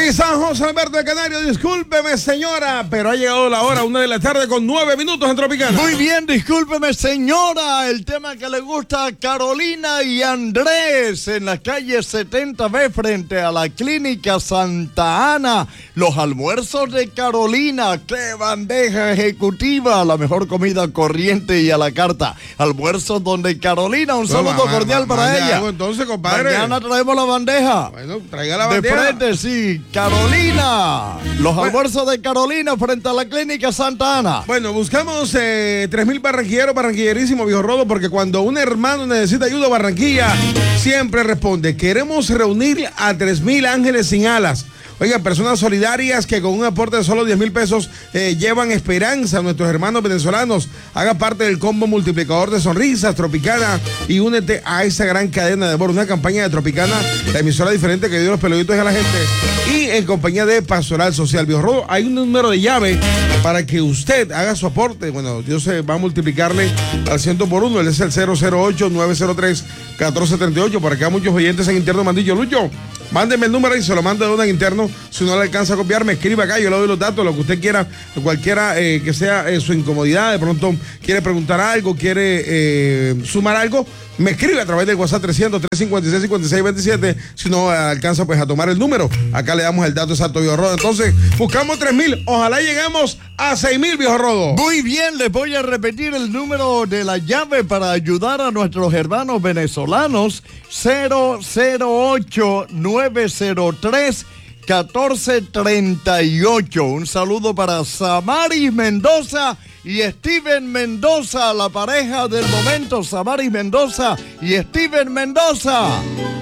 Ahí está José Alberto de Canario. Discúlpeme, señora, pero ha llegado la hora, 1:00 con 9 minutos en Tropicana. Muy bien, discúlpeme, señora. El tema que le gusta a Carolina y Andrés en la calle 70B frente a la Clínica Santa Ana. Los almuerzos de Carolina. ¡Qué bandeja ejecutiva! La mejor comida corriente y a la carta. Almuerzos donde Carolina. Un saludo cordial para ella. Entonces, compadre. Mañana traemos la bandeja. Bueno, traiga la bandeja. De frente, sí. Carolina. Los almuerzos de Carolina frente a la Clínica Santa Ana. Bueno, buscamos 3,000 barranquilleros, barranquillerísimo, viejo Rodo, porque cuando un hermano necesita ayuda, Barranquilla siempre responde. Queremos reunir a 3,000 ángeles sin alas. Oiga, personas solidarias que con un aporte de solo 10,000 pesos llevan esperanza a nuestros hermanos venezolanos. Haga parte del combo multiplicador de sonrisas Tropicana y únete a esa gran cadena de amor. Una campaña de Tropicana, la emisora diferente que dio los peluditos a la gente, y en compañía de Pastoral Social. Viejo Rodo, hay un número de llave para que usted haga su aporte. Bueno, Dios va a multiplicarle al 100 por 1. Él es el 008-903-1438. Por acá muchos oyentes en interno Mandillo. Lucho, mándeme el número y se lo mando de una en interno. Si no le alcanza a copiar, me escribe acá, yo le doy los datos, lo que usted quiera, cualquiera que sea su incomodidad. De pronto quiere preguntar algo, quiere sumar algo, me escribe a través del WhatsApp 300-356-5627. Si no alcanza, pues a tomar el número. Acá le damos el dato exacto, viejo Rodo. Entonces, buscamos 3,000. Ojalá lleguemos a 6,000, viejo Rodo. Muy bien, les voy a repetir el número de la llave para ayudar a nuestros hermanos venezolanos. 008-903-1438. Un saludo para Samaris Mendoza y Steven Mendoza, la pareja del momento, Samaris Mendoza y Steven Mendoza.